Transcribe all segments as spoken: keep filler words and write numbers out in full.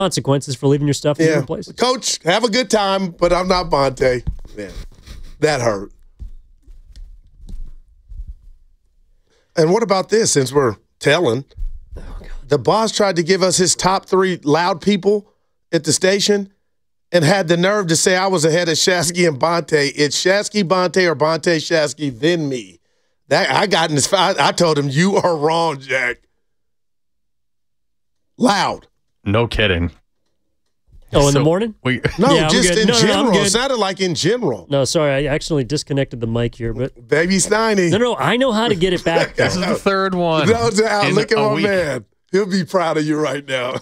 consequences for leaving your stuff in yeah. different places. Coach, have a good time, but I'm not Bonte. Man, that hurt. And what about this, since we're telling? Oh, the boss tried to give us his top three loud people at the station and had the nerve to say I was ahead of Shasky and Bonte. It's Shasky, Bonte, or Bonte, Shasky, then me. That I got in this. I, I told him, you are wrong, Jack. Loud. No kidding. Oh, in so, the morning? We, no, yeah, just in no, general. no, no, it sounded like in general. No, sorry, I accidentally disconnected the mic here, but Baby's ninety. No, no, I know how to get it back. This is the third one. No, no, look at my week. man. He'll be proud of you right now.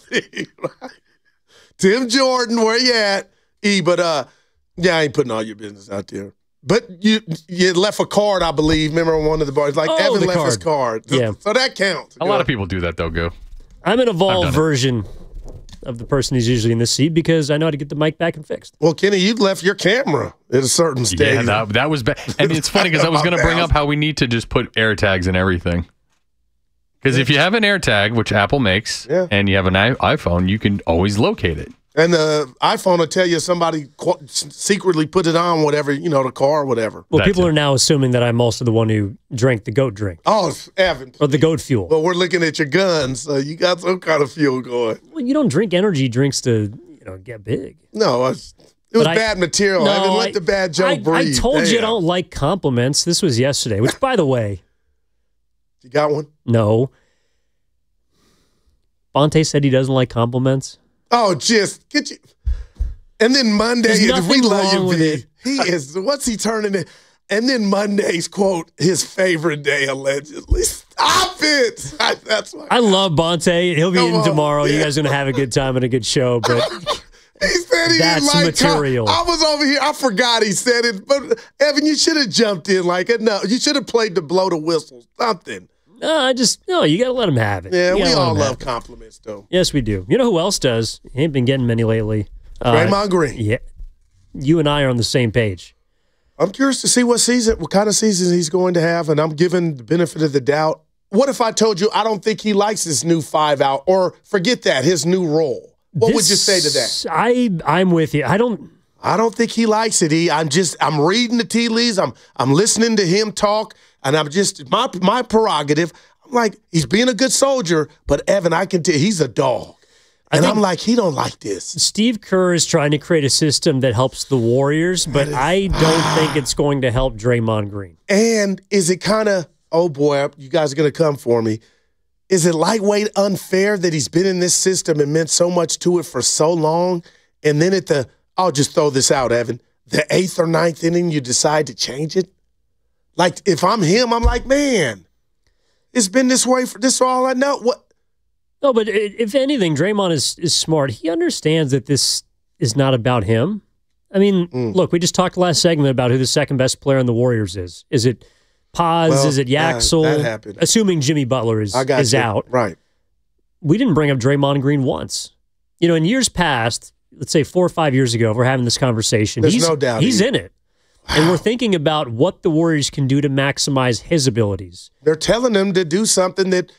Tim Jordan, where you at? E, but uh, yeah, I ain't putting all your business out there. But you you left a card, I believe. Remember on one of the bars, like Oh, Evan the left card. his card. Yeah. So that counts. A lot of people do that, though, Go. I'm an I've evolved done it. version of the person who's usually in this seat because I know how to get the mic back and fixed. Well, Kenny, you left your camera at a certain stage. Yeah, that, that was bad. And it's funny because I was going to bring up how we need to just put air tags in everything. Because if you have an air tag, which Apple makes, Yeah. and you have an i- iPhone, you can always locate it. And the iPhone will tell you somebody qu- secretly put it on, whatever, you know, the car or whatever. Well, That's people it. are now assuming that I'm also the one who drank the goat drink Oh, Evan. or the goat fuel. Well, we're looking at your guns. So you got some kind of fuel going. Well, you don't drink energy drinks to, you know, get big. No, it's, it was But I- bad material. No, Evan, let I- the bad joke I, breathe. I told you I Damn. don't like compliments. This was yesterday, which, by the way, You got one? no. Bonte said he doesn't like compliments. Oh, just get you. And then Monday, There's if we nothing love wrong you, with B, it. he is, what's he turning it? And then Monday's quote, his favorite day, allegedly. Stop it. I, that's why. I love Bonte. He'll be Come in on, tomorrow. You yeah. guys are going to have a good time and a good show, but He said he That's didn't like material. com- I was over here. I forgot he said it. But, Evan, you should have jumped in like it. No, you should have played the blow the whistle. Something. no, I just, no, you got to let him have it. Yeah, You we gotta let all him have love it. compliments, though. Yes, we do. You know who else does? He ain't been getting many lately. Uh, Draymond Green. Yeah. You and I are on the same page. I'm curious to see what season, what kind of season he's going to have, and I'm giving the benefit of the doubt. What if I told you I don't think he likes his new five out, or forget that, his new role? What would you say to that? This- I, I'm with you. I don't. I don't think he likes it. E. I'm just, I'm reading the tea leaves. I'm, I'm listening to him talk, and I'm just my, my prerogative. I'm like, he's being a good soldier, but Evan, I can tell he's a dog, and think- I'm like, he don't like this. Steve Kerr is trying to create a system that helps the Warriors, but I don't think it's going to help Draymond Green. And is it kind of, oh boy, you guys are gonna come for me? Is it lightweight unfair that he's been in this system and meant so much to it for so long, and then at the, I'll just throw this out, Evan, the eighth or ninth inning, you decide to change it? Like, if I'm him, I'm like, man, it's been this way for this all I know. What? No, but i- if anything, Draymond is, is smart. He understands that this is not about him. I mean, Mm. look, we just talked last segment about who the second best player in the Warriors is. Is it Paz? Well, is it yeah, Yaxel? that happened. Assuming Jimmy Butler is, I got is you. out. Right. We didn't bring up Draymond Green once. You know, in years past, let's say four or five years ago, if we're having this conversation, There's he's, no doubt he's he- in it. And we're thinking about what the Warriors can do to maximize his abilities. They're telling him to do something that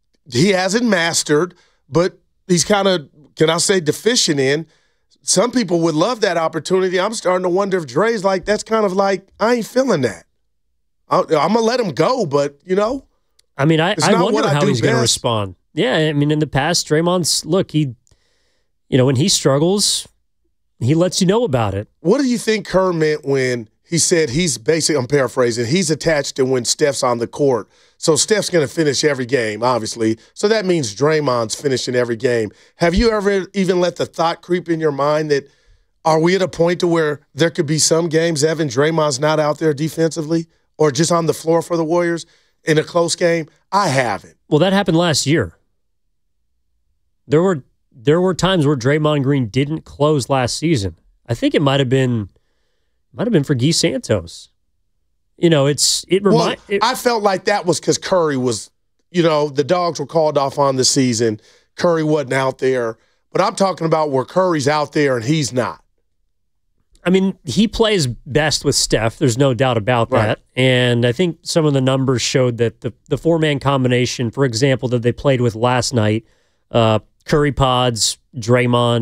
he hasn't mastered, but he's kind of, can I say, deficient in. Some people would love that opportunity. I'm starting to wonder if Dre's like, that's kind of like, I ain't feeling that. I, I'm going to let him go, but, you know. I mean, I, It's I not wonder what I how do he's going to best. respond. Yeah, I mean, in the past, Draymond's, look, he, you know, when he struggles, he lets you know about it. What do you think Kerr meant when he said he's basically, I'm paraphrasing, he's attached to when Steph's on the court. So Steph's going to finish every game, obviously. So that means Draymond's finishing every game. Have you ever even let the thought creep in your mind that, are we at a point to where there could be some games, Evan, Draymond's not out there defensively or just on the floor for the Warriors in a close game? I haven't. Well, that happened last year. There were there were times where Draymond Green didn't close last season. I think it might have been might have been for Guy Santos. You know, it's it Well, remind it, I felt like that was because Curry was, you know, the dogs were called off on the season. Curry wasn't out there. But I'm talking about where Curry's out there and he's not. I mean, he plays best with Steph. There's no doubt about Right. that. And I think some of the numbers showed that the, the four-man combination, for example, that they played with last night, uh, Curry, Pods, Draymond